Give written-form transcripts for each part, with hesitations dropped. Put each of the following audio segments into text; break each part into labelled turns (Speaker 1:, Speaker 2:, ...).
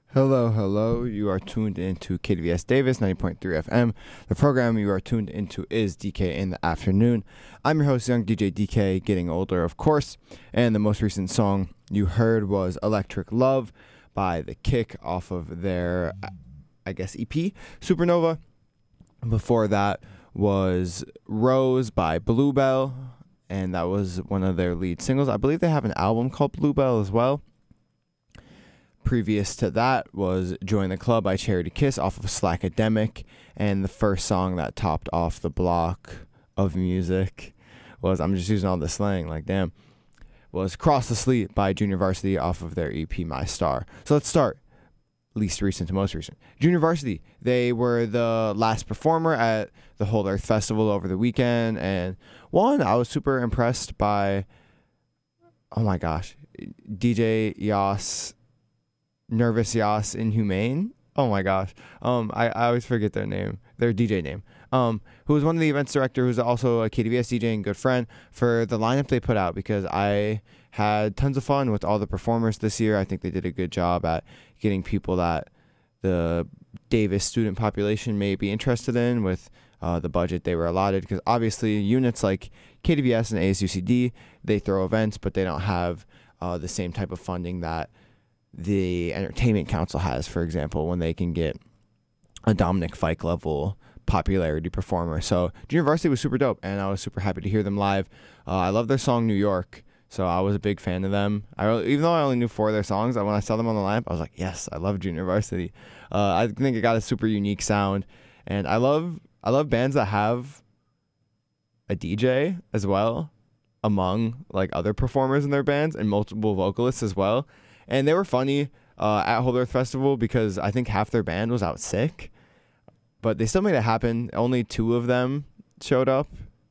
Speaker 1: Hello, hello. You are tuned into KDVS Davis 90.3 FM. The program you are tuned into is DK in the afternoon. I'm your host, Young DJ DK, getting older, of course. And the most recent song you heard was Electric Love by The Kick off of their, EP, Supernova. Before that was Rose by Bluebell, and that was one of their lead singles. I believe they have an album called Bluebell as well. Previous to that was Join the Club by Charity Kiss off of Slackademic, and the first song that topped off the block of music was, I'm just using all the slang, like damn, was Cross the Sleep by Junior Varsity off of their EP My Star. So let's start least recent to most recent. Junior Varsity, they were the last performer at the Whole Earth Festival over the weekend, and I was super impressed by, oh my gosh, DJ Yas, Nervous Yas Inhumane. Oh my gosh. I always forget their name, their DJ name. Who was one of the events director, who's also a KDVS DJ and good friend, for the lineup they put out, because I had tons of fun with all the performers this year. I think they did a good job at getting people that the Davis student population may be interested in with the budget they were allotted, because obviously units like KDVS and ASUCD, they throw events, but they don't have the same type of funding that the Entertainment Council has, for example, when they can get a Dominic Fike level popularity performer. So Junior Varsity was super dope, and I was super happy to hear them live. I love their song New York, so I was a big fan of them. Even though I only knew 4 of their songs, when I saw them on the lineup, I was like, yes, I love Junior Varsity. I think it got a super unique sound, and I love bands that have a DJ as well among like other performers in their bands, and multiple vocalists as well. And they were funny at Whole Earth Festival because I think half their band was out sick. But they still made it happen. Only 2 of them showed up,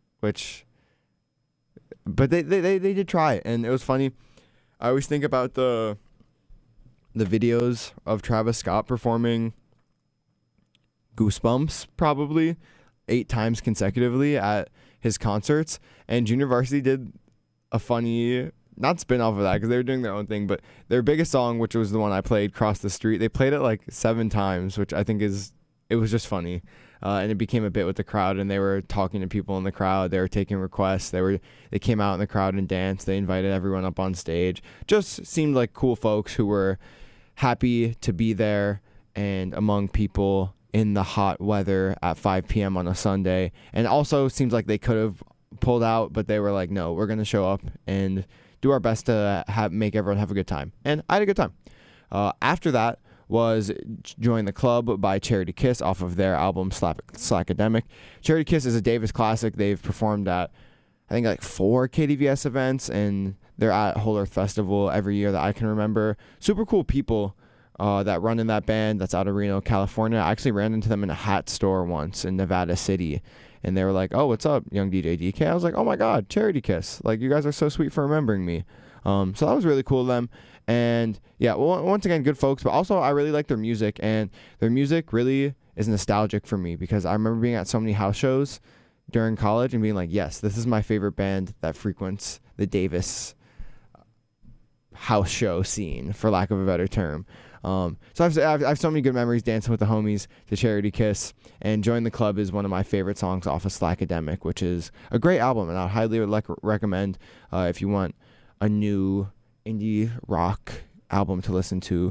Speaker 1: but they did try, and it was funny. I always think about the videos of Travis Scott performing Goosebumps probably 8 times consecutively at his concerts, and Junior Varsity did a funny, not spin off of that because they were doing their own thing, but their biggest song, which was the one I played, Cross the Street, they played it like 7 times, which I think it was just funny. And it became a bit with the crowd, and they were talking to people in the crowd. They were taking requests. They came out in the crowd and danced. They invited everyone up on stage. Just seemed like cool folks who were happy to be there and among people in the hot weather at 5 p.m. on a Sunday. And also seems like they could have pulled out, but they were like, no, we're going to show up and do our best to make everyone have a good time. And I had a good time. After that was Join the Club by Charity Kiss off of their album Slackademic. Charity Kiss is a Davis classic. They've performed at, I think, like 4 KDVS events, and they're at Whole Earth Festival every year that I can remember. Super cool people that run in that band that's out of Reno, California. I actually ran into them in a hat store once in Nevada City, and they were like, oh, what's up, Young DJ DK? I was like, oh my God, Charity Kiss. Like, you guys are so sweet for remembering me. So that was really cool of them. And yeah, well, once again, good folks, but also I really like their music, and their music really is nostalgic for me because I remember being at so many house shows during college and being like, yes, this is my favorite band that frequents the Davis house show scene, for lack of a better term. So I have so many good memories dancing with the homies to Charity Kiss, and Join the Club is one of my favorite songs off of Slackademic, which is a great album, and I highly recommend if you want a new indie rock album to listen to.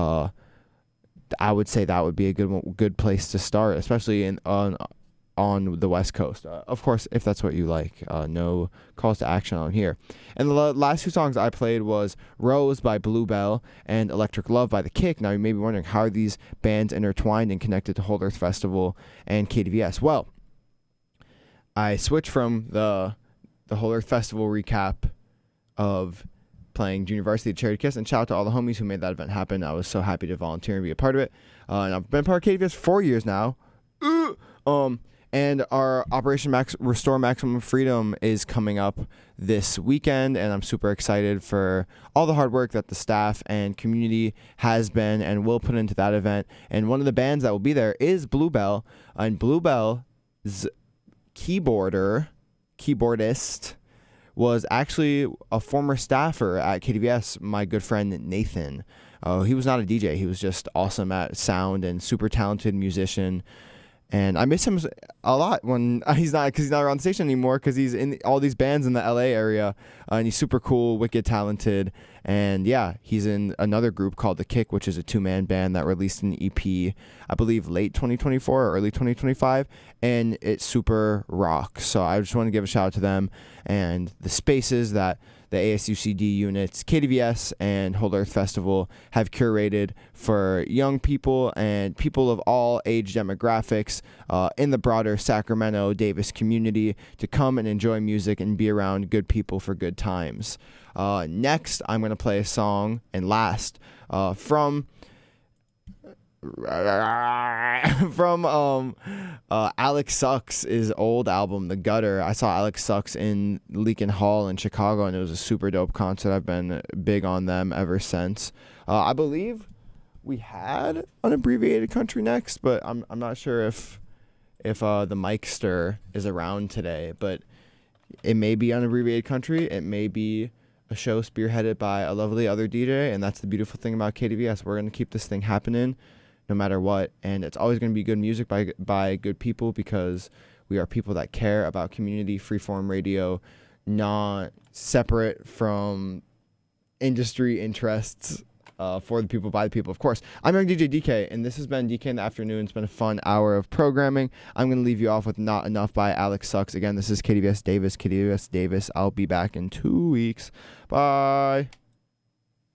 Speaker 1: I would say that would be a good place to start, especially on the West Coast. Of course, if that's what you like. No calls to action on here. And the last 2 songs I played was Rose by Bluebell and Electric Love by The Kick. Now you may be wondering, how are these bands intertwined and connected to Whole Earth Festival and KDVS? Well, I switched from the Whole Earth Festival recap of playing Junior Varsity at Charity Kiss, and shout out to all the homies who made that event happen. I was so happy to volunteer and be a part of it. And I've been part of KDVS for 4 years now. And our Operation Restore Maximum Freedom is coming up this weekend, and I'm super excited for all the hard work that the staff and community has been and will put into that event. And one of the bands that will be there is Bluebell, and Bluebell's keyboardist was actually a former staffer at KDVS, my good friend Nathan. He was not a DJ. He was just awesome at sound and super talented musician. And I miss him a lot when he's not around the station anymore, because he's in all these bands in the LA area, and he's super cool, wicked talented. And yeah, he's in another group called The Kick, which is a 2-man band that released an EP, I believe late 2024 or early 2025, and it's super rock. So I just want to give a shout out to them and the spaces that the ASUCD units, KDVS, and Whole Earth Festival have curated for young people and people of all age demographics in the broader Sacramento Davis community to come and enjoy music and be around good people for good times. Next, I'm going to play a song, and last, from Alex Sucks' old album, The Gutter. I saw Alex Sucks in Leakin Hall in Chicago, and it was a super dope concert. I've been big on them ever since. I believe we had Unabbreviated Country next, but I'm not sure if the Micster is around today. But it may be Unabbreviated Country. It may be a show spearheaded by a lovely other DJ, and that's the beautiful thing about KDVS. We're going to keep this thing happening no matter what, and it's always going to be good music by good people, because we are people that care about community, freeform radio, not separate from industry interests, for the people, by the people, of course. I'm your DJ DK, and this has been DK in the Afternoon. It's been a fun hour of programming. I'm going to leave you off with Not Enough by Alex Sucks. Again, this is KDVS Davis. KDVS Davis. I'll be back in 2 weeks. Bye.